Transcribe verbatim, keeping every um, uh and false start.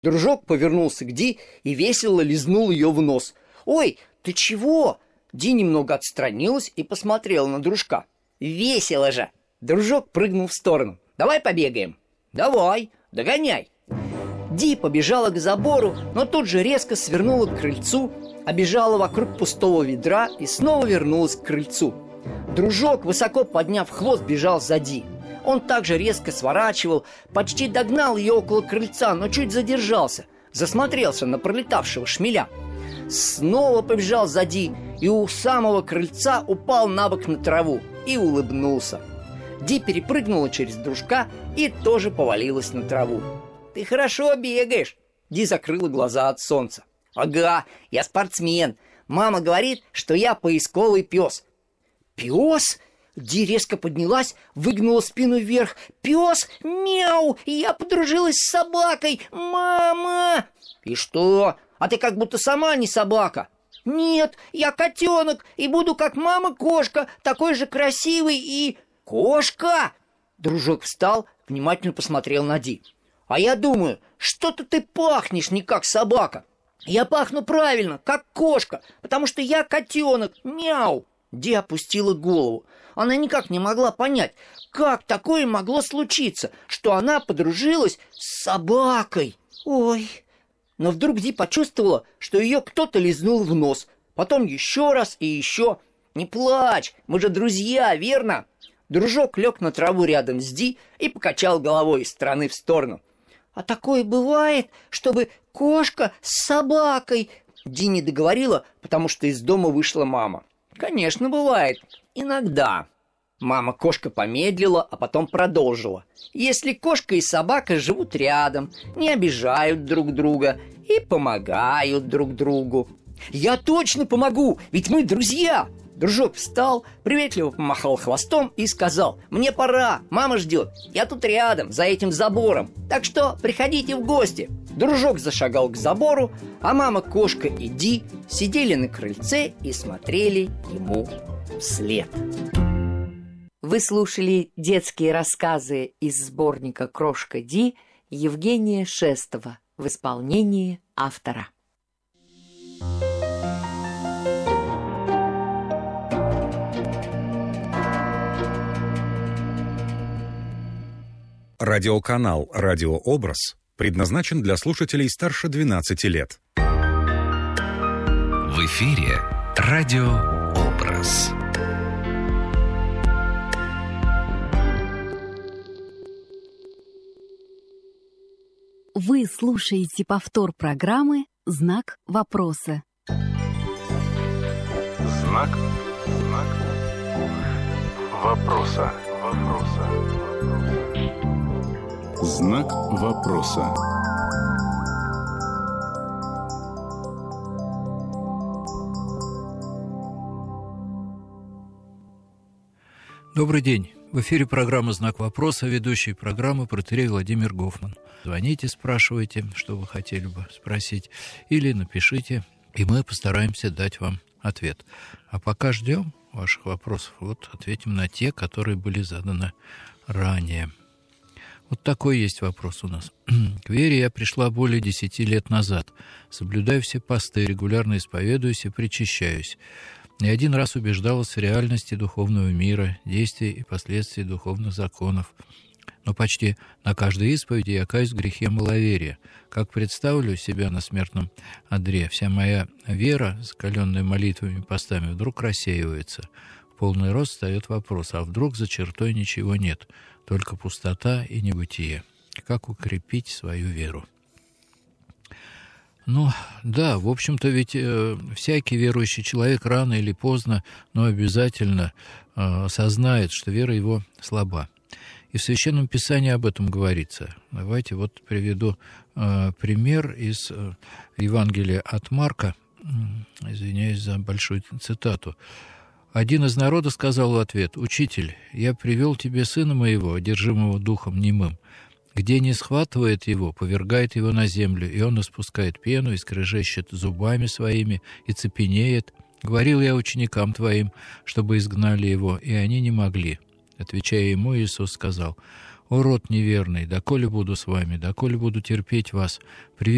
Дружок повернулся к Ди и весело лизнул ее в нос. «Ой, ты чего?» Ди немного отстранилась и посмотрела на дружка. «Весело же!» Дружок прыгнул в сторону. «Давай побегаем!» «Давай, догоняй!» Ди побежала к забору, но тут же резко свернула к крыльцу, обежала вокруг пустого ведра и снова вернулась к крыльцу. Дружок, высоко подняв хвост, бежал за Ди. Он также резко сворачивал, почти догнал ее около крыльца, но чуть задержался, засмотрелся на пролетавшего шмеля. Снова побежал за Ди и у самого крыльца упал на бок на траву и улыбнулся. Ди перепрыгнула через дружка и тоже повалилась на траву. «Ты хорошо бегаешь!» Ди закрыла глаза от солнца. «Ага, я спортсмен. Мама говорит, что я поисковый пес». «Пес?» Ди резко поднялась, выгнула спину вверх. «Пес? Мяу! Я подружилась с собакой! Мама!» «И что? А ты как будто сама не собака». «Нет, я котенок и буду как мама-кошка, такой же красивый и...» «Кошка?» Дружок встал, внимательно посмотрел на Ди. «А я думаю, что-то ты пахнешь не как собака. Я пахну правильно, как кошка, потому что я котенок. Мяу!» Ди опустила голову. Она никак не могла понять, как такое могло случиться, что она подружилась с собакой. «Ой!» Но вдруг Ди почувствовала, что ее кто-то лизнул в нос. Потом еще раз и еще. «Не плачь, мы же друзья, верно?» Дружок лег на траву рядом с Ди и покачал головой из стороны в сторону. «А такое бывает, чтобы кошка с собакой...» Ди не договорила, потому что из дома вышла мама. «Конечно, бывает. Иногда». Мама-кошка помедлила, а потом продолжила. «Если кошка и собака живут рядом, не обижают друг друга и помогают друг другу». «Я точно помогу, ведь мы друзья!» Дружок встал, приветливо помахал хвостом и сказал: «Мне пора, мама ждет, я тут рядом, за этим забором, так что приходите в гости». Дружок зашагал к забору, а мама-кошка и Ди сидели на крыльце и смотрели ему вслед. Вы слушали детские рассказы из сборника «Крошка Ди» Евгения Шестова в исполнении автора. Радиоканал «Радиообраз» предназначен для слушателей старше двенадцати лет. В эфире «Радиообраз». Вы слушаете повтор программы «Знак вопроса». Знак, знак вопроса, вопроса. Знак вопроса. Добрый день. В эфире программа «Знак вопроса», ведущий программы протоиерей Владимир Гофман. Звоните, спрашивайте, что вы хотели бы спросить, или напишите, и мы постараемся дать вам ответ. А пока ждем ваших вопросов, вот ответим на те, которые были заданы ранее. Вот такой есть вопрос у нас. К вере я пришла более десяти лет назад. Соблюдаю все посты, регулярно исповедуюсь и причащаюсь. Не один раз убеждалась в реальности духовного мира, действий и последствий духовных законов. Но почти на каждой исповеди я каюсь в грехе маловерия. Как представлю себя на смертном одре, вся моя вера, закаленная молитвами и постами, вдруг рассеивается. В полный рост встает вопрос, а вдруг за чертой ничего нет, только пустота и небытие. Как укрепить свою веру? Ну, да, в общем-то, ведь э, всякий верующий человек рано или поздно, но обязательно э, осознает, что вера его слаба. И в Священном Писании об этом говорится. Давайте вот приведу э, пример из э, Евангелия от Марка. Извиняюсь за большую цитату. Один из народа сказал в ответ: «Учитель, я привел тебе сына моего, одержимого духом немым. Где не схватывает его, повергает его на землю, и он испускает пену, и скрежещет зубами своими, и цепенеет. Говорил я ученикам твоим, чтобы изгнали его, и они не могли». Отвечая ему, Иисус сказал: «О род неверный, доколе буду с вами, доколе буду терпеть вас,